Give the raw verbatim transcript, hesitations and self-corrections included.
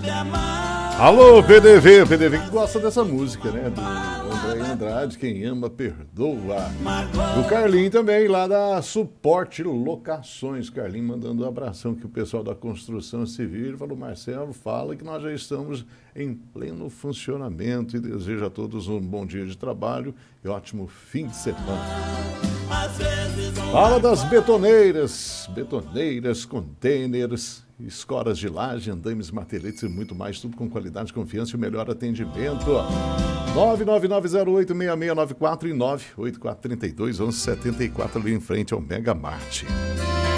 Alô, P D V, P D V que gosta dessa música, né? Do André Andrade, quem ama, perdoa. Do Carlinho também, lá da Suporte Locações. Carlinho mandando um abração que o pessoal da construção civil. Ele falou, Marcelo, fala que nós já estamos em pleno funcionamento e desejo a todos um bom dia de trabalho e ótimo fim de semana. Fala das betoneiras, betoneiras, containers, escoras de laje, andames, marteletes e muito mais, tudo com qualidade, confiança e o melhor atendimento. nove nove nove zero oito seis seis nove quatro e nove oito quatro três dois um um sete quatro ali em frente ao Mega Marte.